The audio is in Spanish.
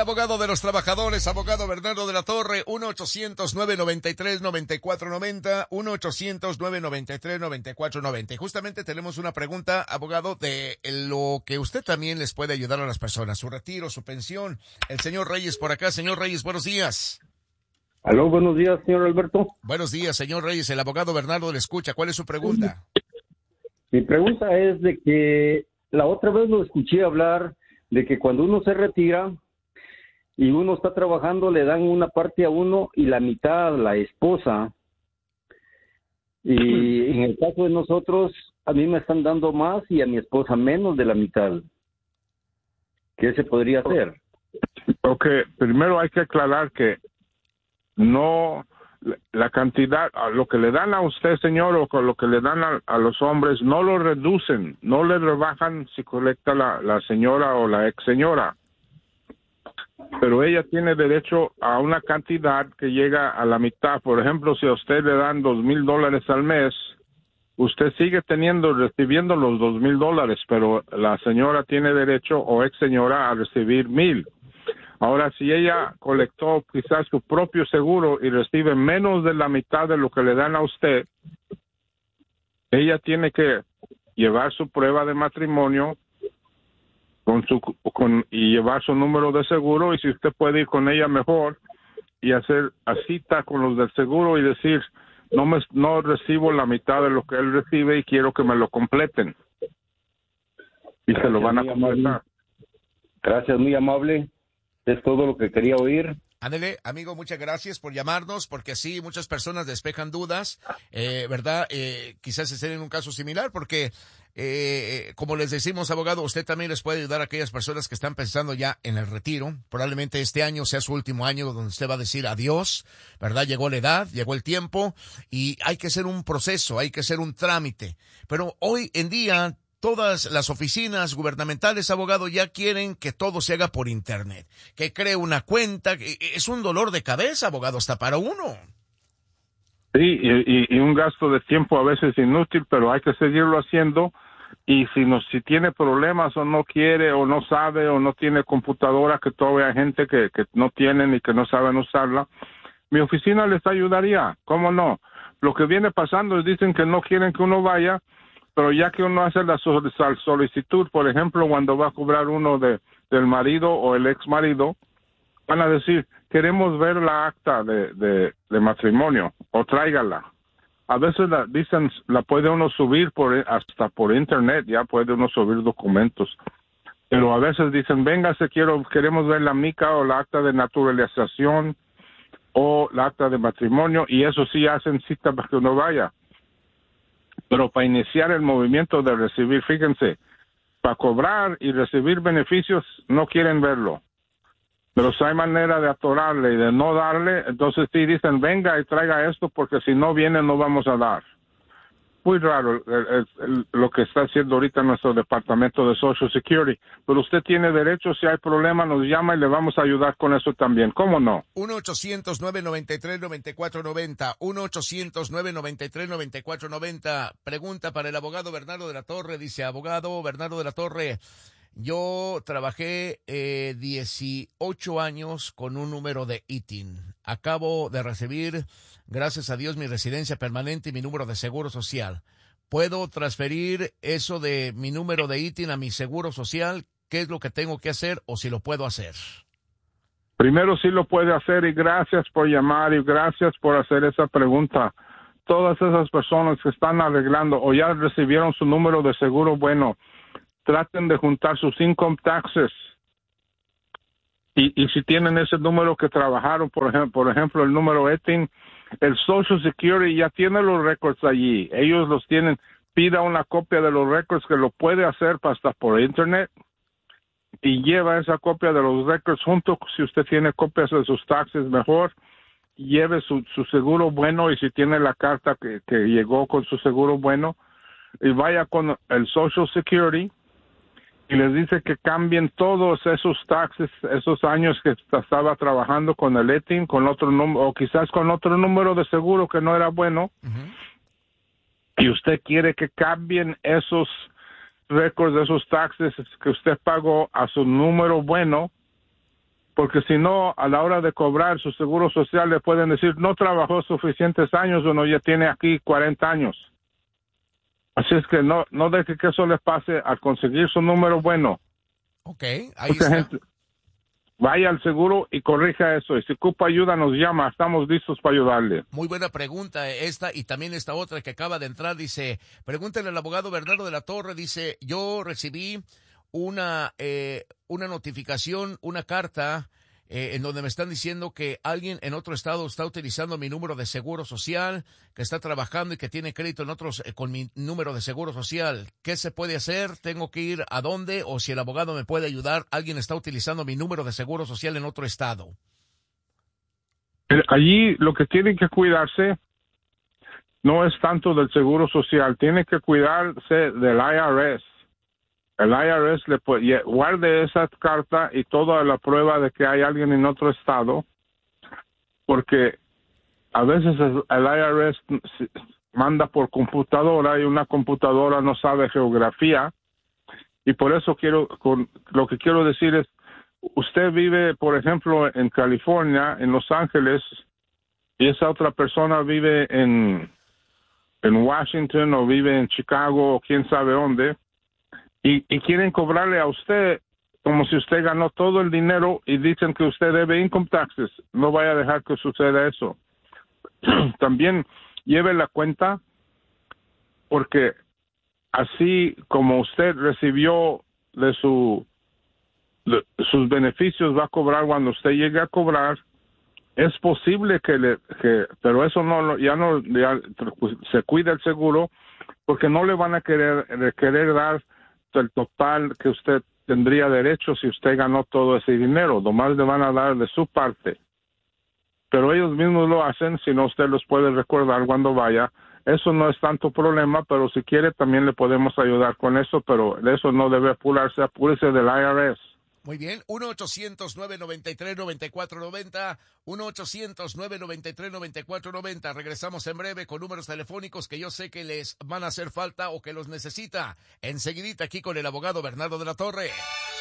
abogado de los trabajadores, abogado Bernardo de la Torre, 1-800-993-9490, 1-800-993-9490. Y justamente tenemos una pregunta, abogado, de lo que usted también les puede ayudar a las personas, su retiro, su pensión. El señor Reyes por acá. Señor Reyes, buenos días. Aló, buenos días, señor Alberto. Buenos días, señor Reyes. El abogado Bernardo le escucha. ¿Cuál es su pregunta? Mi pregunta es de que la otra vez lo escuché hablar de que cuando uno se retira y uno está trabajando, le dan una parte a uno y la mitad a la esposa. Y en el caso de nosotros, a mí me están dando más y a mi esposa menos de la mitad. ¿Qué se podría hacer? Ok, primero hay que aclarar que no, la cantidad, lo que le dan a usted, señor, o con lo que le dan a los hombres, no lo reducen, no le rebajan si colecta la señora o la ex señora. Pero ella tiene derecho a una cantidad que llega a la mitad. Por ejemplo, si a usted le dan $2,000 al mes, usted sigue recibiendo los $2,000, pero la señora tiene derecho, o ex señora, a recibir 1,000. Ahora, si ella colectó quizás su propio seguro y recibe menos de la mitad de lo que le dan a usted, ella tiene que llevar su prueba de matrimonio y llevar su número de seguro, y si usted puede ir con ella mejor y hacer a cita con los del seguro y decir, no recibo la mitad de lo que él recibe y quiero que me lo completen. Y se lo van a completar. Gracias, muy amable. Es todo lo que quería oír. Ándele, amigo, muchas gracias por llamarnos, porque así muchas personas despejan dudas, ¿verdad? Quizás estén en un caso similar, porque, como les decimos, abogado, usted también les puede ayudar a aquellas personas que están pensando ya en el retiro. Probablemente este año sea su último año donde usted va a decir adiós, ¿verdad? Llegó la edad, llegó el tiempo, y hay que hacer un proceso, hay que hacer un trámite. Pero hoy en día, todas las oficinas gubernamentales, abogado, ya quieren que todo se haga por internet, que cree una cuenta. Es un dolor de cabeza, abogado, hasta para uno. Sí, y un gasto de tiempo a veces inútil, pero hay que seguirlo haciendo. Y si tiene problemas o no quiere o no sabe o no tiene computadora, que todavía hay gente que no tienen y que no saben usarla, mi oficina les ayudaría. ¿Cómo no? Lo que viene pasando es dicen que no quieren que uno vaya, pero ya que uno hace la solicitud, por ejemplo, cuando va a cobrar uno del marido o el ex marido, van a decir, queremos ver la acta de matrimonio, o tráigala. A veces la puede uno subir hasta por internet, ya puede uno subir documentos. Pero a veces dicen, véngase, queremos ver la mica o la acta de naturalización o la acta de matrimonio, y eso sí hacen cita para que uno vaya. Pero para iniciar el movimiento de recibir, fíjense, para cobrar y recibir beneficios no quieren verlo. Pero si hay manera de atorarle y de no darle, entonces sí dicen, venga y traiga esto porque si no viene no vamos a dar. Muy raro lo que está haciendo ahorita nuestro departamento de Social Security. Pero usted tiene derecho, si hay problema nos llama y le vamos a ayudar con eso también. ¿Cómo no? 1-800-993-9490, 1-800-993-9490. Pregunta para el abogado Bernardo de la Torre. Dice, abogado Bernardo de la Torre, yo trabajé 18 años con un número de ITIN. Acabo de recibir, gracias a Dios, mi residencia permanente y mi número de seguro social. ¿Puedo transferir eso de mi número de ITIN a mi seguro social? ¿Qué es lo que tengo que hacer o si lo puedo hacer? Primero sí lo puede hacer, y gracias por llamar y gracias por hacer esa pregunta. Todas esas personas que están arreglando o ya recibieron su número de seguro, bueno, traten de juntar sus income taxes. Y si tienen ese número que trabajaron, por ejemplo, el número ETIN, el Social Security ya tiene los récords allí. Ellos los tienen. Pida una copia de los récords, que lo puede hacer hasta por internet, y lleva esa copia de los récords junto. Si usted tiene copias de sus taxes, mejor. Lleve su seguro bueno, y si tiene la carta que llegó con su seguro bueno, y vaya con el Social Security y les dice que cambien todos esos taxes, esos años que estaba trabajando con el ETIN, con otro número, o quizás con otro número de seguro que no era bueno, y usted quiere que cambien esos récords de esos taxes que usted pagó a su número bueno, porque si no, a la hora de cobrar su seguro social le pueden decir no trabajó suficientes años o no, ya tiene aquí 40 años. Así es que no deje que eso les pase al conseguir su número bueno. Ok, ahí está. Vaya al seguro y corrija eso. Y si ocupa ayuda, nos llama. Estamos listos para ayudarle. Muy buena pregunta esta y también esta otra que acaba de entrar. Dice, pregúntale al abogado Bernardo de la Torre. Dice, yo recibí una notificación, una carta en donde me están diciendo que alguien en otro estado está utilizando mi número de seguro social, que está trabajando y que tiene crédito en otros con mi número de seguro social. ¿Qué se puede hacer? ¿Tengo que ir a dónde? O si el abogado me puede ayudar, alguien está utilizando mi número de seguro social en otro estado. Allí lo que tienen que cuidarse no es tanto del seguro social, tiene que cuidarse del IRS. El IRS guarde esa carta y toda la prueba de que hay alguien en otro estado, porque a veces el IRS manda por computadora y una computadora no sabe geografía, y por eso lo que quiero decir es, usted vive, por ejemplo, en California, en Los Ángeles, y esa otra persona vive en Washington o vive en Chicago o quién sabe dónde, y quieren cobrarle a usted como si usted ganó todo el dinero y dicen que usted debe income taxes. No vaya a dejar que suceda eso. También lleve la cuenta, porque así como usted recibió de sus beneficios, va a cobrar cuando usted llegue a cobrar. Es posible pero eso ya se cuida el seguro, porque no le van a querer dar el total que usted tendría derecho si usted ganó todo ese dinero. Nomás le van a dar de su parte. Pero ellos mismos lo hacen, si no usted los puede recordar cuando vaya. Eso no es tanto problema, pero si quiere también le podemos ayudar con eso, pero de eso no debe apúrese del IRS. Muy bien, 1-800-993-9490, 1-800-993-9490. Regresamos en breve con números telefónicos que yo sé que les van a hacer falta o que los necesita. Enseguidita aquí con el abogado Bernardo de la Torre.